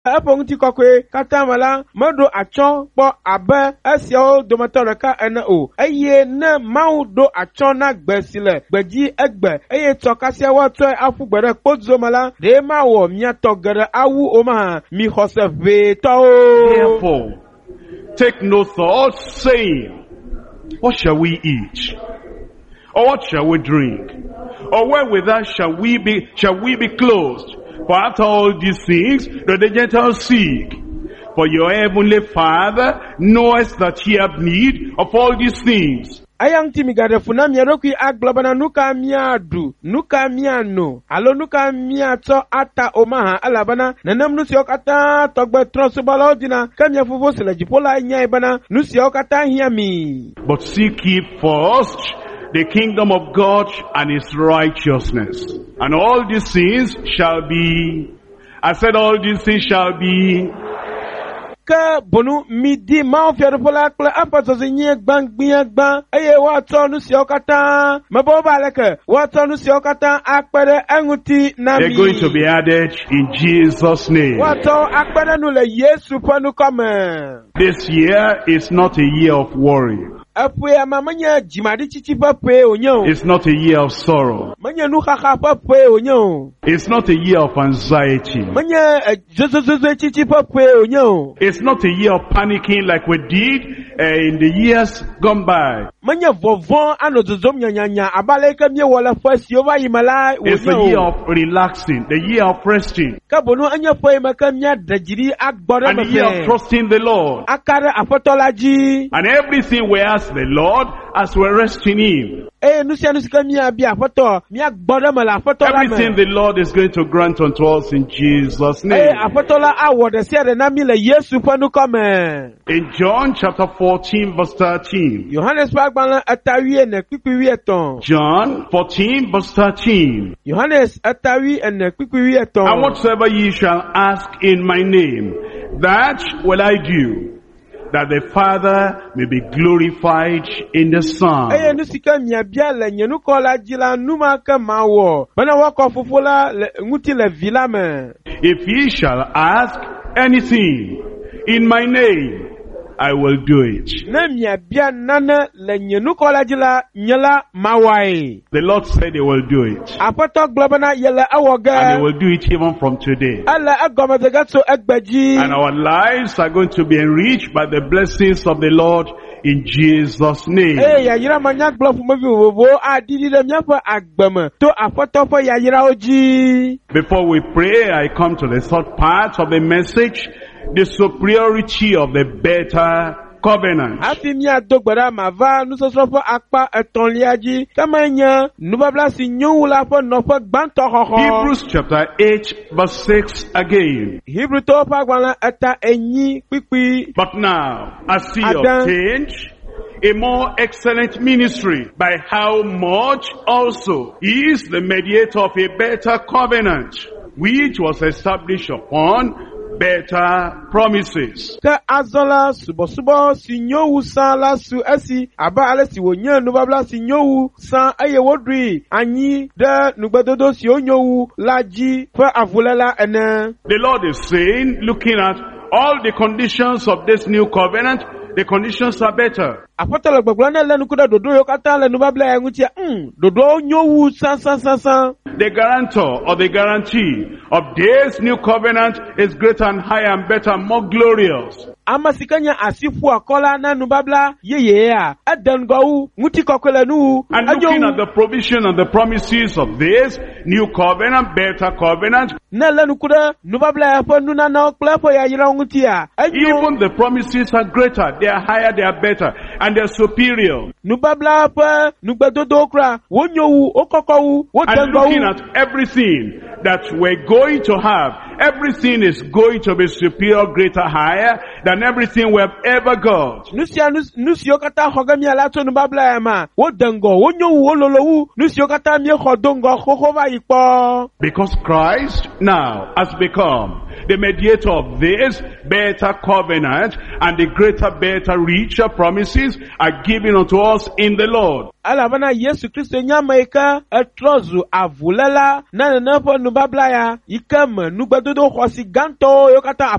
Eponti kokwe katamala modo achon po abe esio domatoreka ene o. Eye ne mau do achon na gbesile gbeji egbe eye tokasia woto afugbere podzomala de ma wo miato gere awu oma mi hoseve to. Therefore, take no thought, saying, what shall we eat? Or what shall we drink? Or wherewithal shall we be clothed? For after all these things the Gentiles seek. For your heavenly Father knoweth that ye have need of all these things. Ayang timigade funamia rokwi aglobana nuka miadu, nuka miano, alo nuka miato ata omaha alabana, nanam nusiok ata togbe transubala dina, kamia fuvo sila jipola nyaibana, nusiok ata hiami. But seek ye first the kingdom of God and his righteousness. And all these things shall be, I said all these things shall be. Ka bonu midi ma fiadu pola kle apato zinye gban eye wa tonu siokata maboba leke wa tonu siokata akpere enguti nami. They're going to be added in Jesus' name. Wa to akpere nu le Yesu panu come. This year is not a year of worry. It's not a year of sorrow. It's not a year of anxiety. It's not a year of panicking like we did in the years gone by. It's a year of relaxing, the year of resting, and the year of trusting the Lord. And everything we ask the Lord as we're resting in. Everything the Lord is going to grant unto us in Jesus' name. In John chapter 14 verse 13. John 14 verse 13. And whatsoever ye shall ask in my name, that will I do, that the Father may be glorified in the Son. If ye shall ask anything in my name, I will do it. The Lord said he will do it. And he will do it even from today. And our lives are going to be enriched by the blessings of the Lord in Jesus' name. Before we pray, I come to the third part of the message, the superiority of the better covenant. Hebrews chapter 8 verse 6 again. But now, as he obtained a more excellent ministry, by how much also he is the mediator of a better covenant, which was established upon better promises. Ka azola subo sinyowu san la su esi aba ale si wonye nubabla sinyowu san aye wodri anyi de nugbedodo si onyowu laji fe avulela ene. The Lord is saying, looking at all the conditions of this new covenant, the conditions are better. Apotolo gbogbona lenu kuda dodo yo kata lenu babla engutia dodo nyowu san. The guarantor or the guarantee of this new covenant is greater and higher and better and more glorious. Amasikanya asifu akola na nubabla yeyea adangawu nguti kokolenu. And looking at the provision and the promises of this new covenant, better covenant, na lenu kuda nubabla yapo nuna na oklepo ya yira ngutia. Even the promises are greater, they are higher, they are better, and they are superior. Nubabla apa nugbadodokra wonyowu okokowu and looking at everything that we're going to have, everything is going to be superior, greater, higher than everything we have ever got. Because Christ now has become the mediator of this better covenant, and the greater, better, richer promises are given unto us in the Lord. Alabana Yesu Kristo nyamaika etrozu avulela na nepo nubabla ya ikam nugbadodo hosi ganto yokata